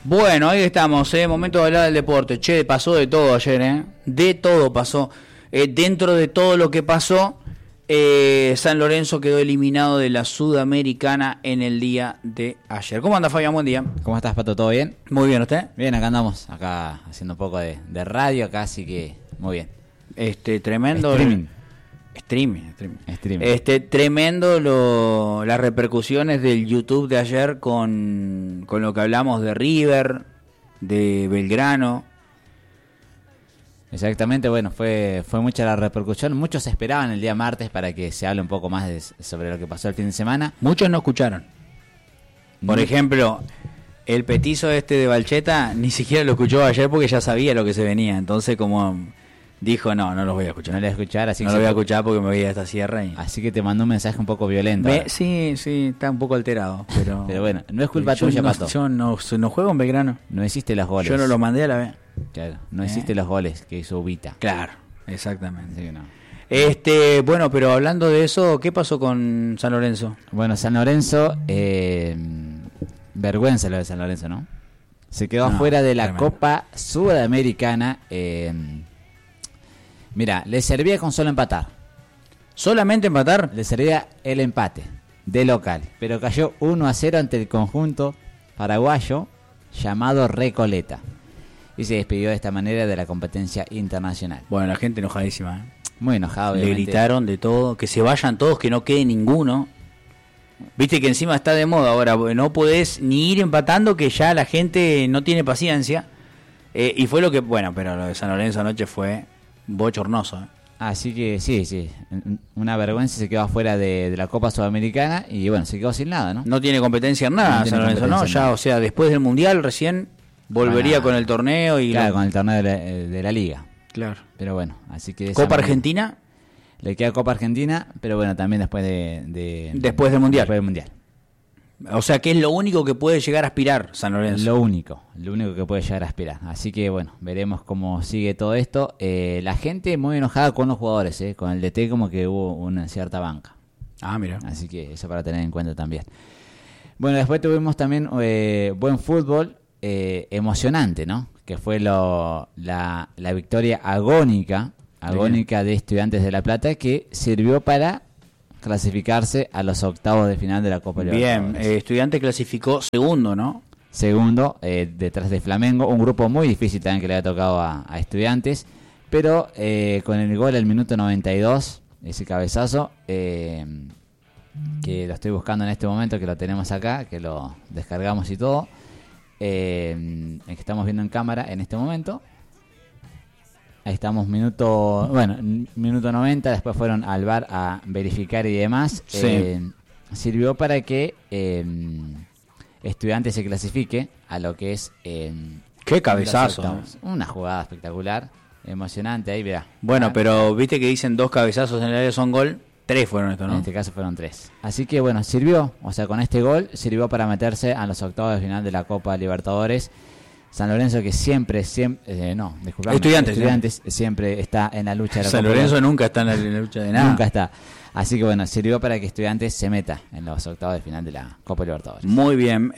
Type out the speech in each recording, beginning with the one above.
Bueno, ahí estamos, momento de hablar del deporte. Che, pasó de todo ayer, de todo pasó. Dentro de todo lo que pasó, San Lorenzo quedó eliminado de la Sudamericana en el día de ayer. ¿Cómo anda, Fabián? Buen día. ¿Cómo estás, Pato? ¿Todo bien? Muy bien, ¿usted? Bien, acá andamos, acá haciendo un poco de radio acá, así que muy bien. Tremendo. Streaming. Tremendo las repercusiones del YouTube de ayer con lo que hablamos de River, de Belgrano. Exactamente, bueno, fue mucha la repercusión. Muchos esperaban el día martes para que se hable un poco más sobre lo que pasó el fin de semana. Muchos no escucharon. Por ejemplo, el petizo de Balcheta ni siquiera lo escuchó ayer porque ya sabía lo que se venía. Entonces, como dijo, no los voy a escuchar. No lo voy a escuchar, así no que lo voy a escuchar porque me voy a esta sierra. Así que te mandó un mensaje un poco violento. Sí, está un poco alterado. Pero bueno, no es culpa tuya, Pato. Yo no juego en Belgrano. No hiciste los goles. Yo no lo mandé a la vez. Claro, no hiciste los goles que hizo Ubita. Claro, exactamente. Así que no. Bueno, pero hablando de eso, ¿qué pasó con San Lorenzo? Bueno, San Lorenzo, vergüenza lo de San Lorenzo, ¿no? Se quedó afuera de la Copa Sudamericana. Mira, le servía con solo empatar. ¿Solamente empatar? Le servía el empate de local, pero cayó 1-0 ante el conjunto paraguayo llamado Recoleta. Y se despidió de esta manera de la competencia internacional. Bueno, la gente enojadísima. Muy enojada, obviamente. Le gritaron de todo, que se vayan todos, que no quede ninguno. Viste que encima está de moda ahora, no podés ni ir empatando, que ya la gente no tiene paciencia. Y fue lo que, bueno, pero lo de San Lorenzo anoche fue bochornoso. Así que sí, una vergüenza, se quedó afuera de la Copa Sudamericana y bueno, se quedó sin nada, ¿no? No tiene competencia en nada, San Lorenzo, ¿no? Ya, o sea, después del Mundial recién volvería con el torneo y... Claro, con el torneo de la Liga. Claro. Pero bueno, así que... ¿Copa Argentina? Le queda Copa Argentina, pero bueno, también después después del Mundial. Después del Mundial. O sea que es lo único que puede llegar a aspirar San Lorenzo. Lo único que puede llegar a aspirar. Así que bueno, veremos cómo sigue todo esto. La gente muy enojada con los jugadores, con el DT, como que hubo una cierta banca. Mira. Así que eso para tener en cuenta también. Bueno, después tuvimos también buen fútbol, emocionante, ¿no? Que fue la victoria agónica de Estudiantes de La Plata, que sirvió para clasificarse a los octavos de final de la Copa Libertadores. Bien, Estudiantes clasificó segundo, ¿no? Segundo, detrás de Flamengo, un grupo muy difícil también que le había tocado a Estudiantes, pero con el gol al minuto 92, ese cabezazo, que lo estoy buscando en este momento, que lo tenemos acá, que lo descargamos y todo, el que estamos viendo en cámara en este momento. Ahí estamos, minuto 90, después fueron al VAR a verificar y demás. Sí. Sirvió para que Estudiantes se clasifique a lo que es... ¡Qué cabezazo! Una jugada espectacular, emocionante, ahí verá. Bueno, pero viste que dicen 2 cabezazos en el área son gol, 3 fueron estos, ¿no? En este caso fueron 3. Así que bueno, sirvió, o sea, con este gol sirvió para meterse a los octavos de final de la Copa Libertadores. San Lorenzo que siempre Estudiantes siempre está en la lucha de la San Copa. Lorenzo nunca está en la lucha de nada. Nunca está. Así que bueno, sirvió para que Estudiantes se meta en los octavos de final de la Copa Libertadores. Muy bien.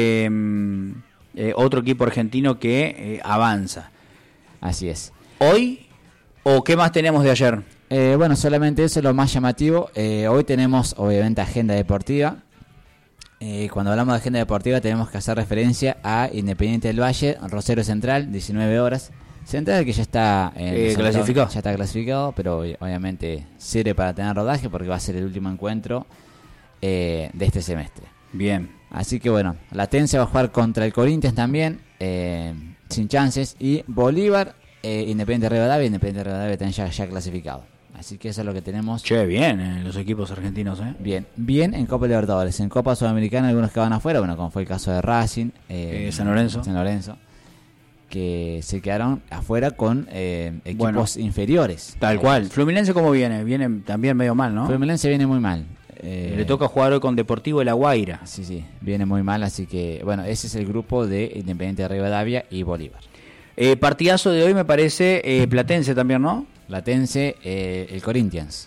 Otro equipo argentino que avanza. Así es. ¿Hoy o qué más tenemos de ayer? Bueno, solamente eso es lo más llamativo. Hoy tenemos obviamente agenda deportiva. Cuando hablamos de agenda deportiva tenemos que hacer referencia a Independiente del Valle, Rosario Central, 19 horas. Central que ya está clasificado. Ya está clasificado, pero obviamente sirve para tener rodaje porque va a ser el último encuentro de este semestre. Bien. Así que bueno, Latense va a jugar contra el Corinthians también, sin chances. Y Bolívar, Independiente Rivadavia también ya clasificado. Así que eso es lo que tenemos. Che, bien, los equipos argentinos, Bien en Copa Libertadores. En Copa Sudamericana algunos que van afuera, bueno, como fue el caso de Racing, San Lorenzo, que se quedaron afuera con equipos inferiores. Tal cual. Fluminense, ¿cómo viene? Viene también medio mal, ¿no? Fluminense viene muy mal. Le toca jugar hoy con Deportivo de La Guaira. Sí, viene muy mal, así que, bueno, ese es el grupo de Independiente de Rivadavia y Bolívar. Partidazo de hoy me parece Platense también, ¿no? Platense, el Corinthians.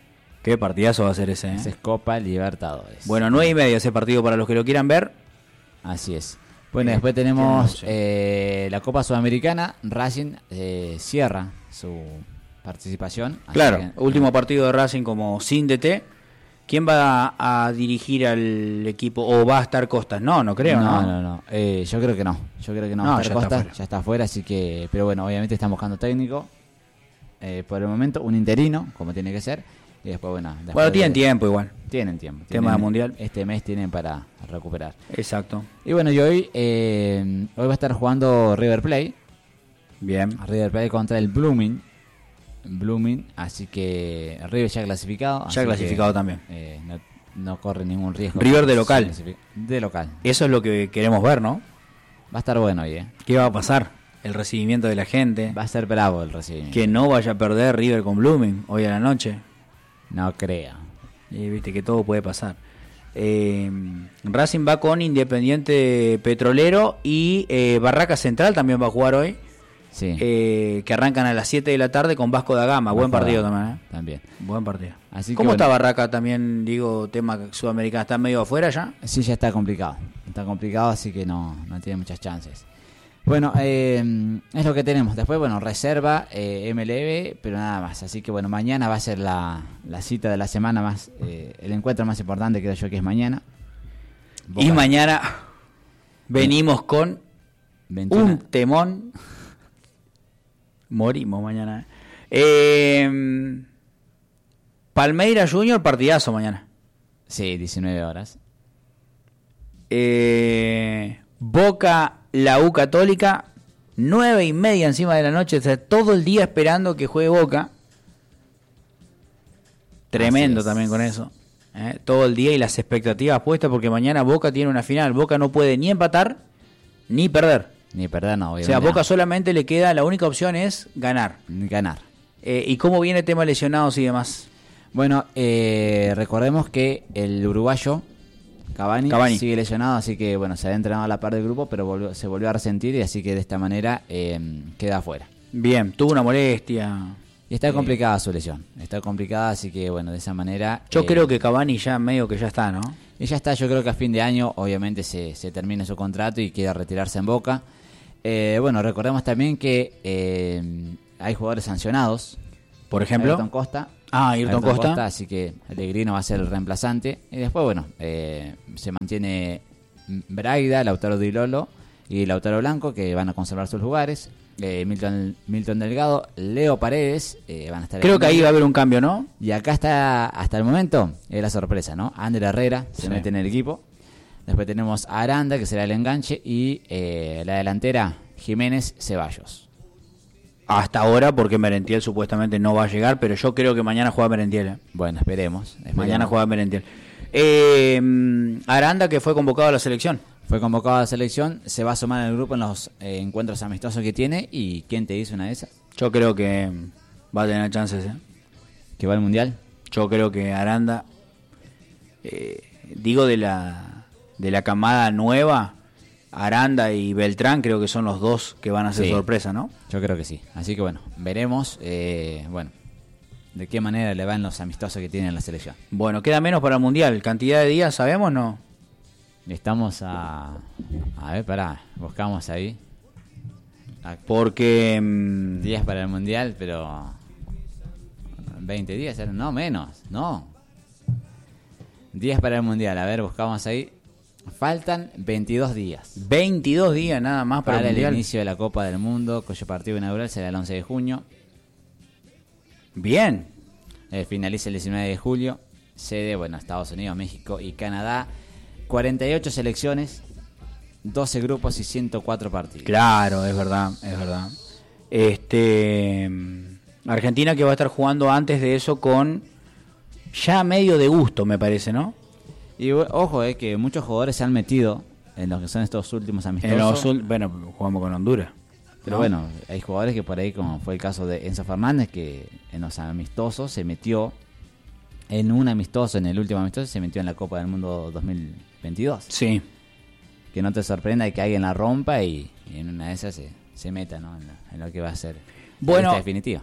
Qué partidazo va a ser ese, Ese es Copa Libertadores. Bueno, 9:30 ese partido para los que lo quieran ver. Así es. Bueno, después tenemos sí. la Copa Sudamericana. Racing cierra su participación. Así Claro, que, último partido de Racing como sin DT. ¿Quién va a dirigir al equipo? ¿O va a estar Costas? No creo, ¿no? No. Yo creo que no. Yo creo que no. No, Va a estar ya está Costa, fuera. ya está afuera, así que... Pero bueno, obviamente están buscando técnico. Por el momento, un interino, como tiene que ser. Y después, bueno... Bueno, tienen tiempo igual. Tienen tiempo. Tema mundial. Este mes tienen para recuperar. Exacto. Y bueno, y hoy va a estar jugando River Plate. Bien. River Plate contra el Blooming, así que River ya clasificado. Ya clasificado también. No corre ningún riesgo. River de local. De local. Eso es lo que queremos ver, ¿no? Va a estar bueno hoy, ¿Qué va a pasar? El recibimiento de la gente. Va a ser bravo el recibimiento. Que no vaya a perder River con Blooming hoy a la noche. No creo. Y viste que todo puede pasar. Racing va con Independiente Petrolero y Barraca Central también va a jugar hoy. Sí. Que arrancan a las 7 de la tarde con Vasco da Gama. Buen partido también. También. Buen partido. Así ¿Cómo que, está bueno, Barraca también, digo, tema sudamericano? ¿Está medio afuera ya? Sí, ya está complicado. Está complicado, así que no tiene muchas chances. Bueno, es lo que tenemos. Después, bueno, reserva, MLB, pero nada más. Así que, bueno, mañana va a ser la cita de la semana más, el encuentro más importante, creo yo que es mañana. Boca. Y mañana venimos con 21. un temón. Morimos mañana. Palmeiras Junior, partidazo mañana. Sí, 19 horas. Boca, la U Católica, 9:30 encima de la noche. O sea, todo el día esperando que juegue Boca. Tremendo también con eso. Todo el día y las expectativas puestas porque mañana Boca tiene una final. Boca no puede ni empatar ni perder. Ni perder, no, O obviamente. sea, a Boca solamente le queda, la única opción es ganar. Ganar. ¿Y cómo viene el tema lesionados y demás? Bueno, recordemos que el uruguayo Cavani sigue lesionado, así que bueno, se había entrenado a la par del grupo, pero se volvió a resentir y así que de esta manera queda afuera. Bien, tuvo una molestia. Y está complicada su lesión, está complicada, así que bueno, de esa manera... Yo creo que Cavani ya medio que ya está, ¿no? Y ya está, yo creo que a fin de año obviamente se termina su contrato y quiere retirarse en Boca. Bueno, recordemos también que hay jugadores sancionados. Por ejemplo, Ayrton Costa. Ayrton Costa. Así que Pellegrino va a ser el reemplazante. Y después, bueno, se mantiene Braida, Lautaro Di Lolo y Lautaro Blanco, que van a conservar sus lugares. Milton Delgado, Leo Paredes van a estar. Creo que ahí va a haber un cambio, ¿no? Y acá está, hasta el momento, es la sorpresa, ¿no? Ander Herrera se mete en el equipo. Después tenemos a Aranda, que será el enganche, y la delantera, Jiménez Ceballos. Hasta ahora, porque Merentiel supuestamente no va a llegar, pero yo creo que mañana juega Merentiel. Bueno, esperemos. Mañana juega Merentiel. Aranda, que fue convocado a la selección. Fue convocado a la selección, se va a sumar al grupo en los encuentros amistosos que tiene. ¿Y quién te dice una de esas? Yo creo que va a tener chances, ¿Que va al Mundial? Yo creo que Aranda, digo de la camada nueva, Aranda y Beltrán creo que son los dos que van a ser sorpresa, ¿no? Yo creo que sí. Así que bueno, veremos, bueno, de qué manera le van los amistosos que tiene en la selección. Bueno, queda menos para el Mundial. ¿Cantidad de días sabemos, no? Estamos a ver, pará, buscamos ahí. Porque... días para el Mundial, pero... 20 días, no, menos, no. Días para el Mundial, a ver, buscamos ahí. Faltan 22 días. 22 días nada más para el Mundial. Inicio de la Copa del Mundo, cuyo partido inaugural será el 11 de junio. Bien. Finaliza el 19 de julio. Sede, bueno, Estados Unidos, México y Canadá. 48 selecciones, 12 grupos y 104 partidos. Claro, es verdad, es verdad. Argentina que va a estar jugando antes de eso con ya medio de gusto, me parece, ¿no? Y ojo, que muchos jugadores se han metido en lo que son estos últimos amistosos. Bueno, jugamos con Honduras. Pero bueno, hay jugadores que por ahí, como fue el caso de Enzo Fernández, que en los amistosos se metió en un amistoso, en el último amistoso, se metió en la Copa del Mundo 2022. Sí. Que no te sorprenda que alguien la rompa y en una de esas se meta, ¿no? en lo que va a ser la lista definitiva.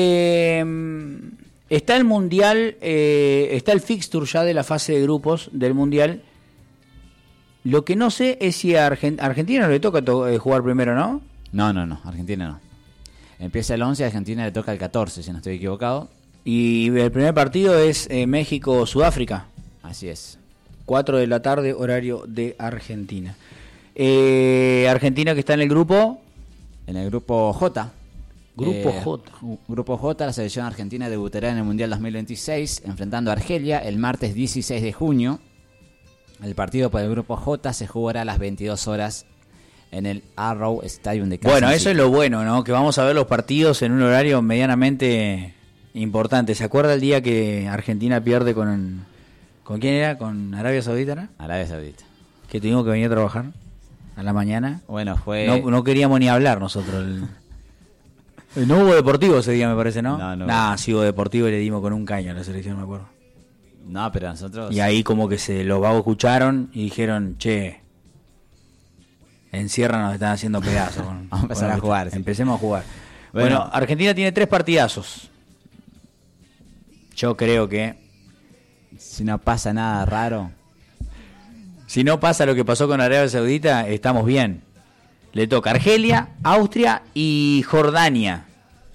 Está el Mundial, está el fixture ya de la fase de grupos del Mundial. Lo que no sé es si a Argentina no le toca jugar primero, ¿no? No, Argentina no. Empieza el 11, a Argentina le toca el 14, si no estoy equivocado. Y el primer partido es México-Sudáfrica. Así es. 4 de la tarde, horario de Argentina. Argentina que está en el grupo. En el grupo J. Grupo J, la selección argentina debutará en el Mundial 2026, enfrentando a Argelia el martes 16 de junio. El partido por el grupo J se jugará a las 22 horas en el Arrow Stadium de Kansas Bueno, eso City. es lo bueno, ¿no? Que vamos a ver los partidos en un horario medianamente importante. ¿Se acuerda el día que Argentina pierde con quién era? ¿Con Arabia Saudita, no? Arabia Saudita. Que tuvimos que venir a trabajar a la mañana. Bueno, fue... No queríamos ni hablar nosotros. No hubo deportivo ese día, me parece, ¿no? No. Sí hubo deportivo y le dimos con un caño a la selección, me acuerdo. No, pero nosotros... Y ahí como que los vagos escucharon y dijeron, che, encierra, nos están haciendo pedazos. Vamos a empezar a jugar. Sí. Empecemos a jugar. Bueno, Argentina tiene 3 partidazos. Yo creo que... Si no pasa nada raro... Si no pasa lo que pasó con Arabia Saudita, estamos bien. Le toca Argelia, Austria y Jordania.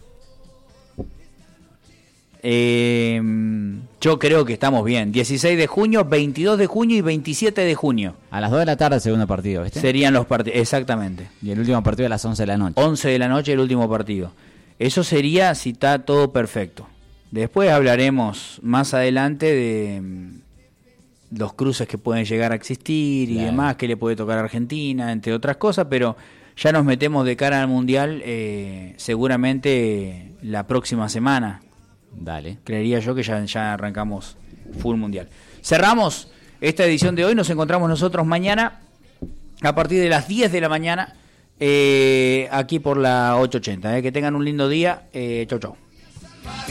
Yo creo que estamos bien. 16 de junio, 22 de junio y 27 de junio. A las 2 de la tarde el segundo partido, ¿viste? Serían los partidos, exactamente. Y el último partido a las 11 de la noche. 11 de la noche el último partido. Eso sería si está todo perfecto. Después hablaremos más adelante de los cruces que pueden llegar a existir y demás, que le puede tocar a Argentina, entre otras cosas, pero ya nos metemos de cara al Mundial seguramente la próxima semana. Dale. Creería yo que ya arrancamos full Mundial. Cerramos esta edición de hoy, nos encontramos nosotros mañana a partir de las 10 de la mañana aquí por la 880. Que tengan un lindo día. Chau, chau.